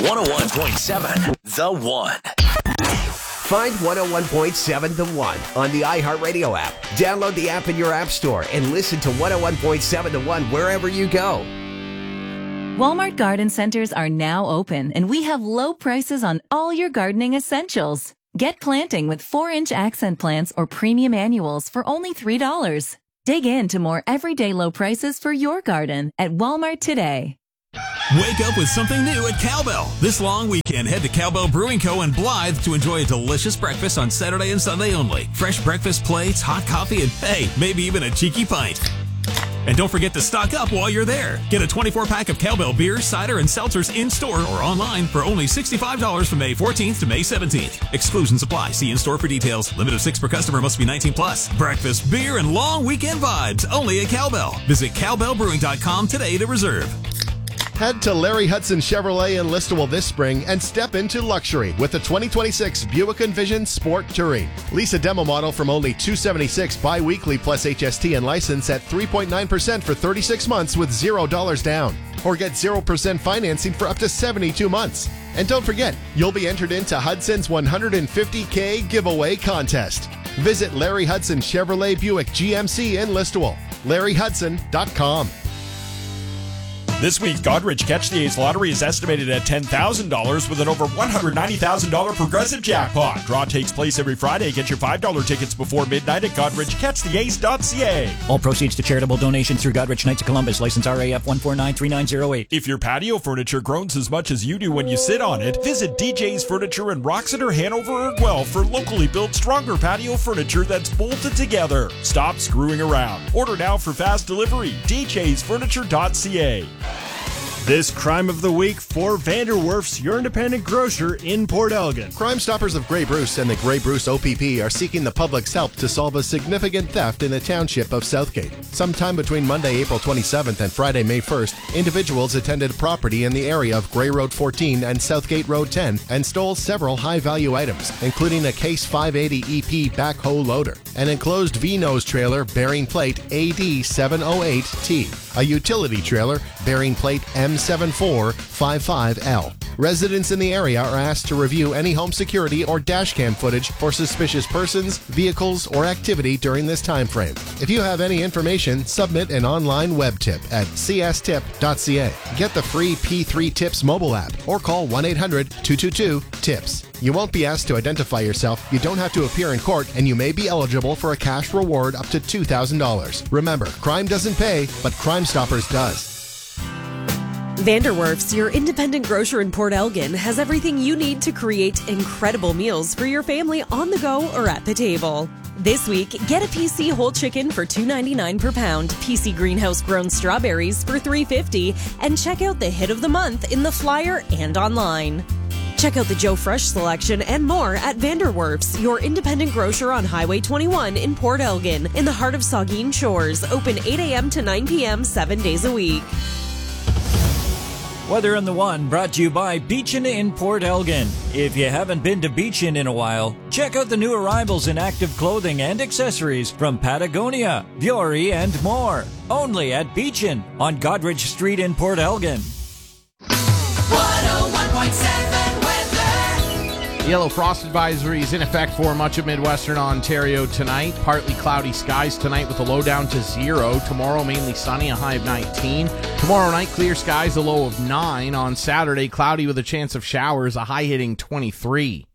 101.7 The One. Find 101.7 The One on the iHeartRadio app. Download the app in your app store and listen to 101.7 The One wherever you go. Walmart garden centers are now open, and we have low prices on all your gardening essentials. Get planting with 4-inch accent plants or premium annuals for only $3. Dig into more everyday low prices for your garden at Walmart today. Wake up with something new at Cowbell. This long weekend, head to Cowbell Brewing Co. in Blythe to enjoy a delicious breakfast on Saturday and Sunday only. Fresh breakfast plates, hot coffee, and hey, maybe even a cheeky pint. And don't forget to stock up while you're there. Get a 24-pack of Cowbell beer, cider, and seltzers in-store or online for only $65 from May 14th to May 17th. Exclusions apply. See in-store for details. Limit of 6 per customer, must be 19 plus. Breakfast, beer, and long weekend vibes only at Cowbell. Visit cowbellbrewing.com today to reserve. Head to Larry Hudson Chevrolet in Listowel this spring and step into luxury with the 2026 Buick Envision Sport Touring. Lease a demo model from only $276 bi-weekly plus HST and license at 3.9% for 36 months with $0 down. Or get 0% financing for up to 72 months. And don't forget, you'll be entered into Hudson's $150K giveaway contest. Visit Larry Hudson Chevrolet Buick GMC in Listowel. LarryHudson.com. This week's Godrich Catch the Ace lottery is estimated at $10,000 with an over $190,000 progressive jackpot. Draw takes place every Friday. Get your $5 tickets before midnight at GodrichCatchTheAce.ca. All proceeds to charitable donations through Godrich Knights of Columbus, license RAF 1493908. If your patio furniture groans as much as you do when you sit on it, visit DJ's Furniture in Roxeter, Hanover, or Guelph for locally built, stronger patio furniture that's bolted together. Stop screwing around. Order now for fast delivery. DJ'sFurniture.ca. This Crime of the Week for Vanderwerf's, your independent grocer in Port Elgin. Crime Stoppers of Grey Bruce and the Grey Bruce OPP are seeking the public's help to solve a significant theft in the township of Southgate. Sometime between Monday, April 27th and Friday, May 1st, individuals attended property in the area of Grey Road 14 and Southgate Road 10 and stole several high-value items, including a Case 580 EP backhoe loader, an enclosed V-nose trailer bearing plate AD708T, a utility trailer bearing plate M7455L. Residents in the area are asked to review any home security or dashcam footage for suspicious persons, vehicles, or activity during this time frame. If you have any information, submit an online web tip at cstip.ca. Get the free P3 Tips mobile app or call 1-800-222-TIPS. You won't be asked to identify yourself, you don't have to appear in court, and you may be eligible for a cash reward up to $2,000. Remember, crime doesn't pay, but Crime Stoppers does. Vanderwerf's, your independent grocer in Port Elgin, has everything you need to create incredible meals for your family on the go or at the table. This week, get a PC whole chicken for $2.99 per pound, PC greenhouse grown strawberries for $3.50, and check out the hit of the month in the flyer and online. Check out the Joe Fresh selection and more at Vanderwerf's, your independent grocer on Highway 21 in Port Elgin, in the heart of Saugeen Shores, open 8 a.m. to 9 p.m. 7 days a week. Weather on the One brought to you by Beachin in Port Elgin. If you haven't been to Beachin in a while, check out the new arrivals in active clothing and accessories from Patagonia, Vuori, and more. Only at Beachin on Godrich Street in Port Elgin. 101.7 weather. Yellow frost advisory is in effect for much of Midwestern Ontario tonight. Partly cloudy skies tonight with a low down to 0. Tomorrow, mainly sunny, a high of 19. Tomorrow night, clear skies, a low of 9. On Saturday, cloudy with a chance of showers, a high hitting 23.